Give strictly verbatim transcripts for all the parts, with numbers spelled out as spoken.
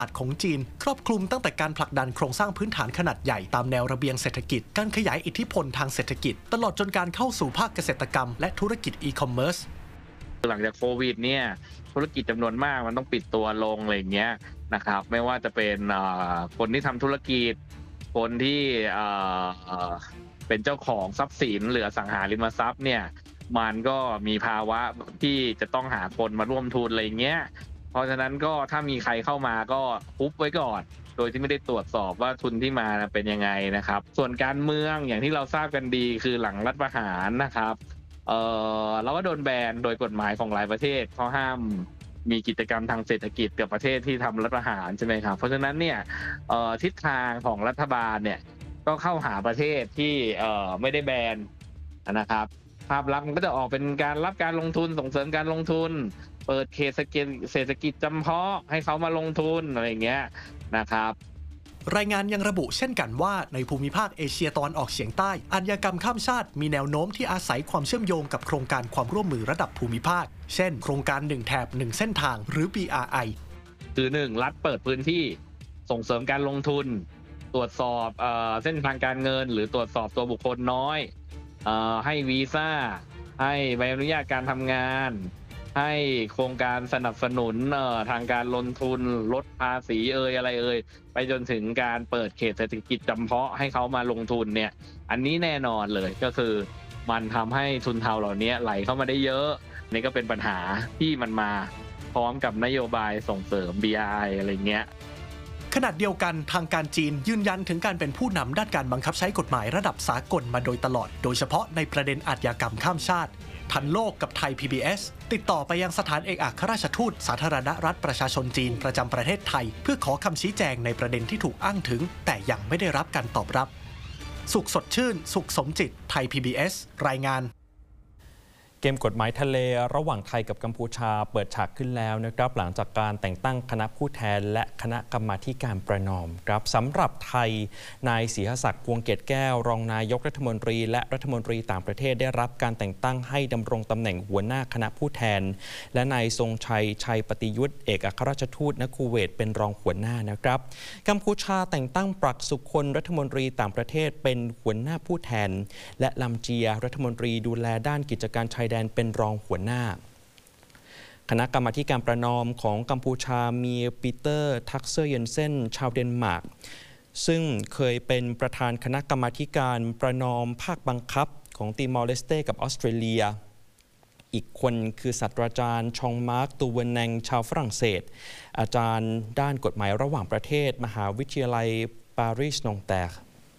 ของจีนครอบคลุมตั้งแต่การผลักดันโครงสร้างพื้นฐานขนาดใหญ่ตามแนวระเบียงเศรษฐกิจการขยายอิทธิพลทางเศรษฐกิจตลอดจนการเข้าสู่ภาคเกษตรกรรมและธุรกิจอีคอมเมิร์ซหลังจากโควิดเนี่ยธุรกิจจำนวนมากมันต้องปิดตัวลงอะไรอย่างเงี้ยนะครับไม่ว่าจะเป็นคนที่ทำธุรกิจคนที่เป็นเจ้าของทรัพย์สินหรืออสังหาริมทรัพย์เนี่ยมันก็มีภาวะที่จะต้องหาคนมาร่วมทุนอะไรเงี้ยเพราะฉะนั้นก็ถ้ามีใครเข้ามาก็คุบไว้ก่อนโดยที่ไม่ได้ตรวจสอบว่าทุนที่มาเป็นยังไงนะครับส่วนการเมืองอย่างที่เราทราบกันดีคือหลังรัฐประหารนะครับเออเราก็โดนแบนโดยกฎหมายของหลายประเทศเขาห้ามมีกิจกรรมทางเศรษฐกิจกับประเทศที่ทำรัฐประหารใช่ไหมครับเพราะฉะนั้นเนี่ยทิศทางของรัฐบาลเนี่ยก็เข้าหาประเทศที่ไม่ได้แบนนะครับภาพลักษณ์มันก็จะออกเป็นการรับการลงทุนส่งเสริมการลงทุนเปิดเขตเศรษฐกิจจำเพาะให้เขามาลงทุนอะไรอย่างเงี้ยนะครับรายงานยังระบุเช่นกันว่าในภูมิภาคเอเชียตะวันออกเฉียงใต้อาชญากรรมข้ามชาติมีแนวโน้มที่อาศัยความเชื่อมโยงกับโครงการความร่วมมือระดับภูมิภาคเช่นโครงการหนึ่งแถบหนึ่งเส้นทางหรือ บี อาร์ ไอคือหนึ่งรัฐเปิดพื้นที่ส่งเสริมการลงทุนตรวจสอบเอ่อเส้นทางการเงินหรือตรวจสอบตัวบุคคลน้อยเอ่อให้วีซ่าให้ใบอนุญาตการทำงานให้โครงการสนับสนุนทางการลงทุนลดภาษีเอ่ยอะไรเอ่ยไปจนถึงการเปิดเขตเศรษฐกิจจำเพาะให้เขามาลงทุนเนี่ยอันนี้แน่นอนเลยก็คือมันทำให้ทุนเทาเหล่านี้ไหลเข้ามาได้เยอะนี่ก็เป็นปัญหาที่มันมาพร้อมกับนโยบายส่งเสริม บี อาร์ ไอ อะไรเงี้ยขณะเดียวกันทางการจีนยืนยันถึงการเป็นผู้นำด้านการบังคับใช้กฎหมายระดับสากลมาโดยตลอดโดยเฉพาะในประเด็นอาชญากรรมข้ามชาติทันโลกกับไทย พี บี เอส ติดต่อไปยังสถานเอกอัครราชทูตสาธารณรัฐประชาชนจีนประจำประเทศไทยเพื่อขอคำชี้แจงในประเด็นที่ถูกอ้างถึงแต่ยังไม่ได้รับการตอบรับสุขสดชื่นสุขสมจิตไทย พี บี เอส รายงานเกมกฎหมายทะเลระหว่างไทยกับกัมพูชาเปิดฉากขึ้นแล้วนะครับหลังจากการแต่งตั้งคณะผู้แทนและคณะกรรมาธิการประนอมครับสำหรับไทยนายศรีหศักดิ์พวงเกตแก้วรองนายกรัฐมนตรีและรัฐมนตรีต่างประเทศได้รับการแต่งตั้งให้ดำรงตำแหน่งหัวหน้าคณะผู้แทนและนายทรงชัยชัยปฏิยุทธเอกอัครราชทูตณคูเวตเป็นรองหัวหน้านะครับกัมพูชาแต่งตั้งปรักสุคนรัฐมนตรีต่างประเทศเป็นหัวหน้าผู้แทนและลำเจียรัฐมนตรีดูแลด้านกิจการชายแดนเป็นรองหัวหน้าคณะกรรมาธิการประนอมของกัมพูชามีปีเตอร์ทักเซอร์เยนเซนชาวเดนมาร์กซึ่งเคยเป็นประธานคณะกรรมาธิการประนอมภาคบังคับของติมอร์เลสเตกับออสเตรเลียอีกคนคือศาสตราจารย์ชองมาร์กตูเวนแนงชาวฝรั่งเศสอาจารย์ด้านกฎหมายระหว่างประเทศมหาวิทยาลัยปารีสนองแตก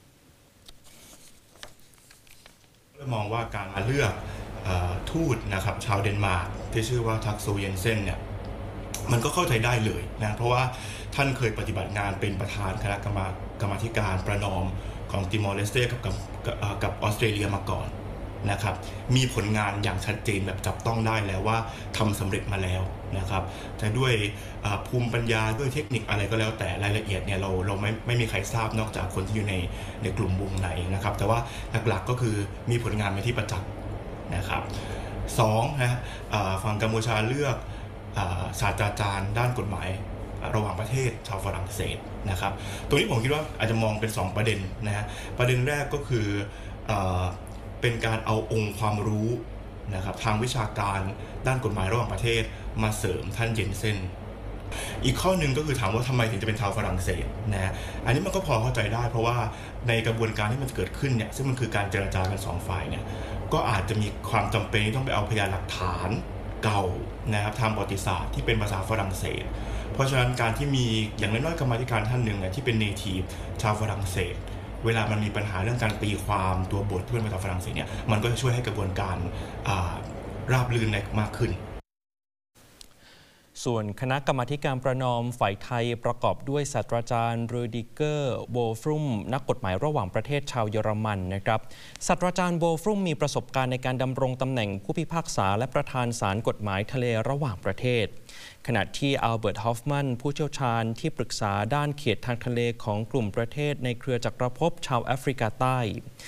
มองว่าการเลือกทูตนะครับชาวเดนมาร์กที่ชื่อว่าทักซูเยนเซนเนี่ยมันก็เข้าใจได้เลยนะเพราะว่าท่านเคยปฏิบัติงานเป็นประธานคณะกรรมกรรมธิการประนอมของติมอร์เลสเตกับกับกับออสเตรเลียมาก่อนนะครับมีผลงานอย่างชัดเจนแบบจับต้องได้แล้วว่าทำสำเร็จมาแล้วนะครับแต่ด้วยภูมิปัญญาด้วยเทคนิคอะไรก็แล้วแต่รายละเอียดเนี่ยเราเราไม่ไม่มีใครทราบนอกจากคนที่อยู่ในในกลุ่มวงไหนนะครับแต่ว่าหลักๆก็คือมีผลงานเป็นที่ประจักษ์นะครับสองนะฝั่งกัมพูชาเลือกศาสตราจารย์ด้านกฎหมายระหว่างประเทศชาวฝรั่งเศสนะครับตรงนี้ผมคิดว่าอาจจะมองเป็นสองประเด็นนะฮะประเด็นแรกก็คือเป็นการเอาองค์ความรู้นะครับทางวิชาการด้านกฎหมายระหว่างประเทศมาเสริมท่านเยนเซนอีกข้อหนึ่งก็คือถามว่าทำไมถึงจะเป็นชาวฝรั่งเศสนะอันนี้มันก็พอเข้าใจได้เพราะว่าในกระบวนการที่มันเกิดขึ้นเนี่ยซึ่งมันคือการเจรจากันสองฝ่ายเนี่ยก็อาจจะมีความจำเป็นต้องไปเอาพยานหลักฐานเก่านะครับทางประวัติศาสตร์ที่เป็นภาษาฝรั่งเศสเพราะฉะนั้นการที่มีอย่างน้อยๆกรรมาธิการท่านหนึ่งเนี่ยที่เป็นเนทีฟชาวฝรั่งเศสเวลามันมีปัญหาเรื่องการตีความตัวบทที่เป็นภาษาฝรั่งเศสเนี่ยมันก็จะช่วยให้กระบวนการราบรื่นมากขึ้นส่วนคณะกรรมาธิการประนอมฝ่ายไทยประกอบด้วยศาสตราจารย์รูดิเกอร์โบฟรุมนักกฎหมายระหว่างประเทศชาวเยอรมันนะครับศาสตราจารย์โบฟรุมมีประสบการณ์ในการดำรงตำแหน่งผู้พิพากษาและประธานศาลกฎหมายทะเลระหว่างประเทศขณะที่อัลเบิร์ตฮอฟมันผู้เชี่ยวชาญที่ปรึกษาด้านเขตทางทะเลของกลุ่มประเทศในเครือจักรภพชาวแอฟริกาใต้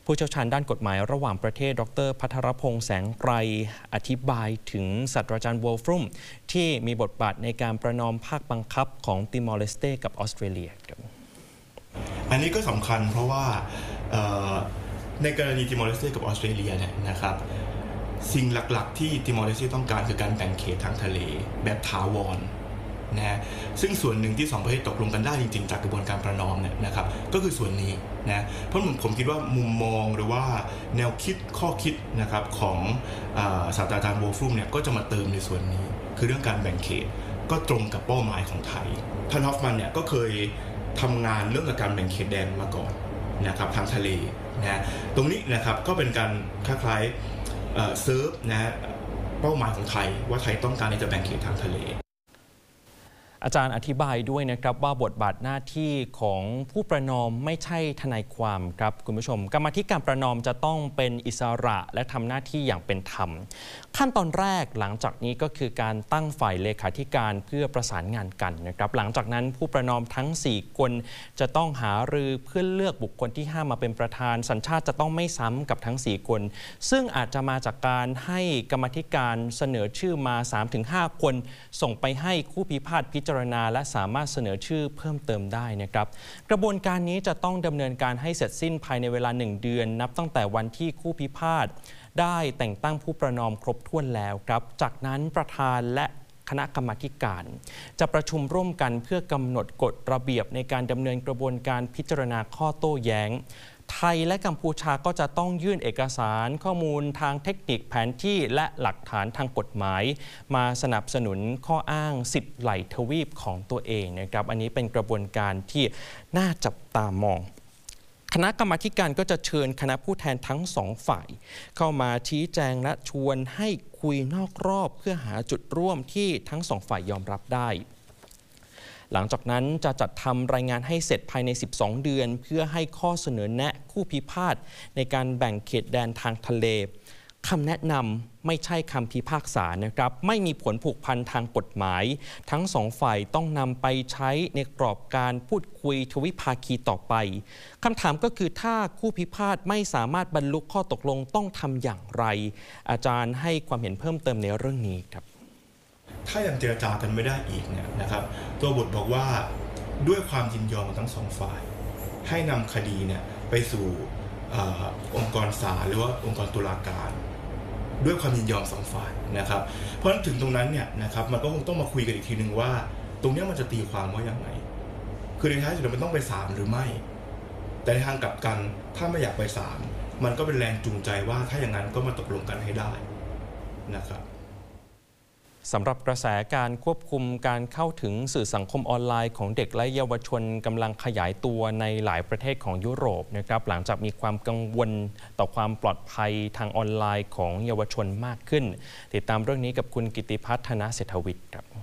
ผู้เชี่ยวชาญด้านกฎหมายระหว่างประเทศดรภัทรพงษ์แสงไกรอธิบายถึงศาสตราจารย์วอลฟรุมที่มีบทบาทในการประนอมภาคบังคับของติมอร์เลสเตกับออสเตรเลียอันนี้ก็สำคัญเพราะว่าในกรณีติมอร์เลสเตกับออสเตรเลียเนี่ยนะครับสิ่งหลักๆที่ติมอร์เลสเตต้องการคือการแบ่งเขตทางทะเลแบบถาวรนะซึ่งส่วนหนึ่งที่สองประเทศตกลงกันได้จริงๆจากกระบวนการประนอมเนี่ยนะครับก็คือส่วนนี้นะเพราะผมผมคิดว่ามุมมองหรือว่าแนวคิดข้อคิดนะครับของศาสตราจารย์วอลฟรุมเนี่ยก็จะมาเติมในส่วนนี้คือเรื่องการแบ่งเขตก็ตรงกับเป้าหมายของไทยท่านฮอฟมันเนี่ยก็เคยทำงานเรื่องการแบ่งเขตแดนมาก่อนนะครับทางทะเลนะตรงนี้นะครับก็เป็นการคล้ายๆเซิร์ฟนะเป้าหมายของไทยว่าไทยต้องการจะแบ่งเขตทางทะเลอาจารย์อธิบายด้วยนะครับว่าบทบาทหน้าที่ของผู้ประนอมไม่ใช่ทนายความครับคุณผู้ชมกรรมาธิการประนอมจะต้องเป็นอิสระและทำหน้าที่อย่างเป็นธรรมขั้นตอนแรกหลังจากนี้ก็คือการตั้งฝ่ายเลขาธิการเพื่อประสานงานกันนะครับหลังจากนั้นผู้ประนอมทั้งสี่คนจะต้องหารือเพื่อเลือกบุคคลที่ห้ามาเป็นประธานสัญชาติจะต้องไม่ซ้ำกับทั้งสี่คนซึ่งอาจจะมาจากการให้กรรมาธิการเสนอชื่อมา สามถึงห้า คนส่งไปให้คู่พิพาทพิจารณาและสามารถเสนอชื่อเพิ่มเติมได้นะครับกระบวนการนี้จะต้องดำเนินการให้เสร็จสิ้นภายในเวลาหนึ่งเดือนนับตั้งแต่วันที่คู่พิพาทได้แต่งตั้งผู้ประนอมครบถ้วนแล้วครับจากนั้นประธานและคณะกรรมาการจะประชุมร่วมกันเพื่อกำหนดกฎระเบียบในการดำเนินกระบวนการพิจารณาข้อโต้แย้งไทยและกัมพูชาก็จะต้องยื่นเอกสารข้อมูลทางเทคนิคแผนที่และหลักฐานทางกฎหมายมาสนับสนุนข้ออ้างสิทธิ์ไหลทวีปของตัวเองนะครับอันนี้เป็นกระบวนการที่น่าจับตามองคณะกรรมาการก็จะเชิญคณะผู้แทนทั้งสองฝ่ายเข้ามาชี้แจงและชวนให้คุยนอกรอบเพื่อหาจุดร่วมที่ทั้งสองฝ่ายยอมรับได้หลังจากนั้นจะจัดทำรายงานให้เสร็จภายในสิบสองเดือนเพื่อให้ข้อเสนอแนะคู่พิพาทในการแบ่งเขตแดนทางทะเลคำแนะนำไม่ใช่คำพิพากษานะครับไม่มีผลผูกพันทางกฎหมายทั้งสองฝ่ายต้องนำไปใช้ในกรอบการพูดคุยทวิภาคีต่อไปคำถามก็คือถ้าคู่พิพาทไม่สามารถบรรลุข้อตกลงต้องทำอย่างไรอาจารย์ให้ความเห็นเพิ่มเติมในเรื่องนี้ครับถ้ายังเจรจากันไม่ได้อีกเนี่ยนะครับตัวบทบอกว่าด้วยความยินยอมของทั้งสองฝ่ายให้นำคดีเนี่ยไปสู่อองค์กรศาลหรือว่าองค์กรตุลาการด้วยความยินยอมสองฝ่ายนะครับเพราะฉะนั้นถึงตรงนั้นเนี่ยนะครับมันก็คงต้องมาคุยกันอีกทีนึงว่าตรงนี้มันจะตีความว่าอย่างไรคือในท้ายสุดมันต้องไปศาลหรือไม่แต่ในทางกลับกันถ้าไม่อยากไปศาลมันก็เป็นแรงจูงใจว่าถ้าอย่างนั้นก็มาตกลงกันให้ได้นะครับสำหรับกระแสการควบคุมการเข้าถึงสื่อสังคมออนไลน์ของเด็กและเยาวชนกำลังขยายตัวในหลายประเทศของยุโรปนะครับหลังจากมีความกังวลต่อความปลอดภัยทางออนไลน์ของเยาวชนมากขึ้นติดตามเรื่องนี้กับคุณกิติพัฒน์ธนเศรษฐวิทย์ครับ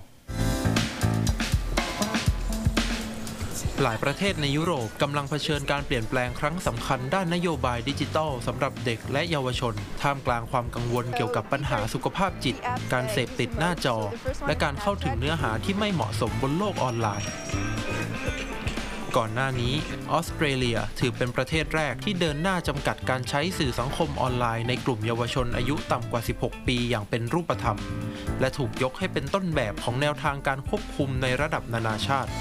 หลายประเทศในยุโรปกำลังเผชิญการเปลี่ยนแปลงครั้งสำคัญด้านนโยบายดิจิทัลสำหรับเด็กและเยาวชนท่ามกลางความกังวลเกี่ยวกับปัญหาสุขภาพจิตการเสพติดหน้าจอและการเข้าถึงเนื้อหาที่ไม่เหมาะสมบนโลกออนไลน์ก่อนหน้านี้ออสเตรเลียถือเป็นประเทศแรกที่เดินหน้าจำกัดการใช้สื่อสังคมออนไลน์ในกลุ่มเยาวชนอายุต่ำกว่าสิบหกปีอย่างเป็นรูปธรรมและถูกยกให้เป็นต้นแบบของแนวทางการควบคุมในระดับนานาชาติ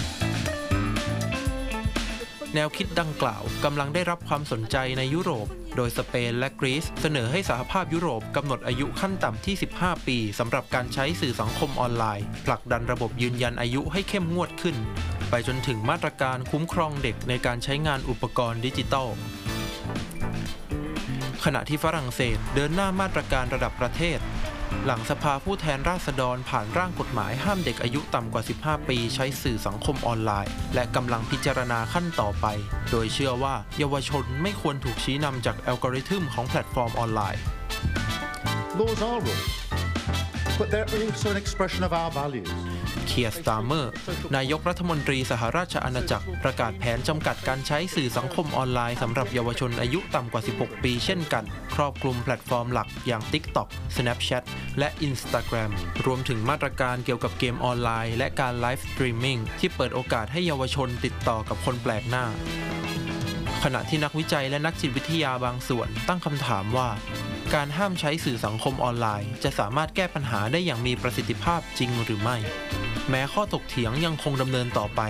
แนวคิดดังกล่าวกำลังได้รับความสนใจในยุโรปโดยสเปนและกรีซเสนอให้สหภาพยุโรปกำหนดอายุขั้นต่ำที่สิบห้าปีสำหรับการใช้สื่อสังคมออนไลน์ผลักดันระบบยืนยันอายุให้เข้มงวดขึ้นไปจนถึงมาตรการคุ้มครองเด็กในการใช้งานอุปกรณ์ดิจิทัลขณะที่ฝรั่งเศสเดินหน้ามาตรการระดับประเทศหลังสภาผู้แทนราษฎรผ่านร่างกฎหมายห้ามเด็กอายุต่ำกว่าสิบห้าปีใช้สื่อสังคมออนไลน์และกำลังพิจารณาขั้นต่อไปโดยเชื่อว่าเยาวชนไม่ควรถูกชี้นำจากอัลกอริทึมของแพลตฟอร์มออนไลน์ Laws are rules, but they're also an expression of our values. เคียร์ สตาร์เมอร์นายกรัฐมนตรีสหราชอาณาจักรประกาศแผนจำกัดการใช้สื่อสังคมออนไลน์สำหรับเยาวชนอายุต่ำกว่าสิบหกปีเช่นกันครอบคลุมแพลตฟอร์มหลักอย่าง TikTok, Snapchat และ Instagram รวมถึงมาตรการเกี่ยวกับเกมออนไลน์และการไลฟ์สตรีมมิ่งที่เปิดโอกาสให้เยาวชนติดต่อกับคนแปลกหน้าขณะที่นักวิจัยและนักจิตวิทยาบางส่วนตั้งคำถามว่าการห้ามใช้สื่อสังคมออนไลน์จะสามารถแก้ปัญหาได้อย่างมีประสิทธิภาพจริงหรือไม่แม้ข้อถกเถียงยังคงดำเนินต่อไป